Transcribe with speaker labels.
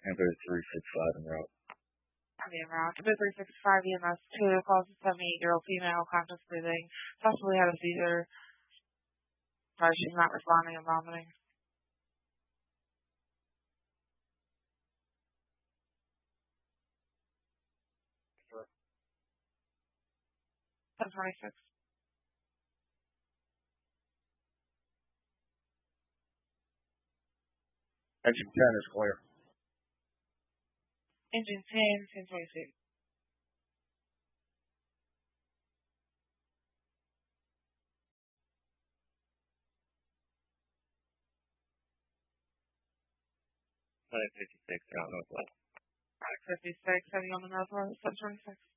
Speaker 1: Amber 365 en route.
Speaker 2: En route. Amber 365 EMS 2 calls a 78-year-old female, conscious breathing, possibly had a seizure. But she's not responding and vomiting.
Speaker 1: Sure.
Speaker 2: 1026.
Speaker 1: Engine 10 is clear.
Speaker 2: Engine 10, 1026.
Speaker 3: Flight 56, out northwest.
Speaker 2: Flight 56, heading on the northwest, 726.